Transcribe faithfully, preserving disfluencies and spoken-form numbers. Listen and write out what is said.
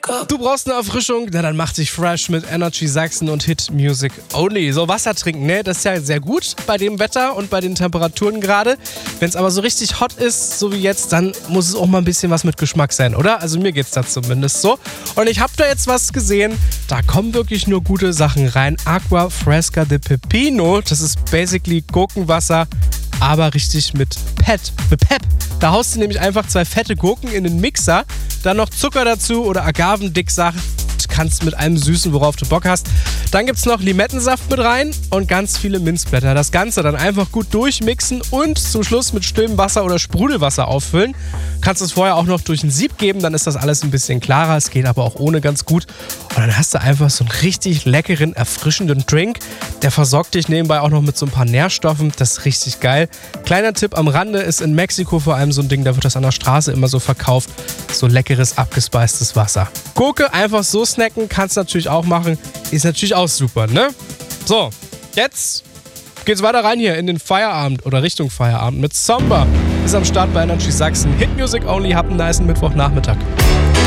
Du brauchst eine Erfrischung? Na, dann mach dich fresh mit Energy Sachsen und Hit Music Only. So, Wasser trinken, ne? Das ist ja sehr gut bei dem Wetter und bei den Temperaturen gerade. Wenn es aber so richtig hot ist, so wie jetzt, dann muss es auch mal ein bisschen was mit Geschmack sein, oder? Also mir geht's da zumindest so. Und ich habe da jetzt was gesehen, da kommen wirklich nur gute Sachen rein. Aqua Fresca de Pepino, das ist basically Gurkenwasser, aber richtig mit Pet, mit Pep. Da haust du nämlich einfach zwei fette Gurken in den Mixer, dann noch Zucker dazu oder Agavendicksaft. Kannst mit allem Süßen, worauf du Bock hast. Dann gibt es noch Limettensaft mit rein und ganz viele Minzblätter. Das Ganze dann einfach gut durchmixen und zum Schluss mit stillem Wasser oder Sprudelwasser auffüllen. Kannst es vorher auch noch durch ein Sieb geben, dann ist das alles ein bisschen klarer. Es geht aber auch ohne ganz gut. Und dann hast du einfach so einen richtig leckeren, erfrischenden Drink. Der versorgt dich nebenbei auch noch mit so ein paar Nährstoffen. Das ist richtig geil. Kleiner Tipp am Rande ist in Mexiko vor allem so ein Ding, da wird das an der Straße immer so verkauft. So leckeres, abgespeistes Wasser. Gurke einfach so snacken, kannst du natürlich auch machen. Ist natürlich auch super, ne? So, jetzt geht's weiter rein hier in den Feierabend oder Richtung Feierabend mit Somber. Ist am Start bei Energy Sachsen. Hit Music Only, habt einen nicen Mittwochnachmittag.